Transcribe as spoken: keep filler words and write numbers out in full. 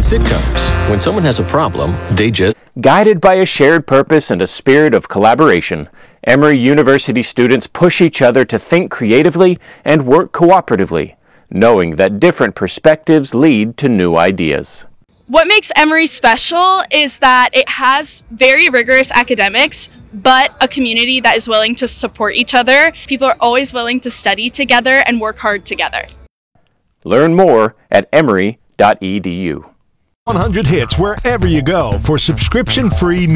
in sitcoms. When someone has a problem, they just... Guided by a shared purpose and a spirit of collaboration, Emory University students push each other to think creatively and work cooperatively, knowing that different perspectives lead to new ideas. What makes Emory special is that it has very rigorous academics, but a community that is willing to support each other. People are always willing to study together and work hard together. Learn more at emory dot e d u. one hundred hits wherever you go for subscription-free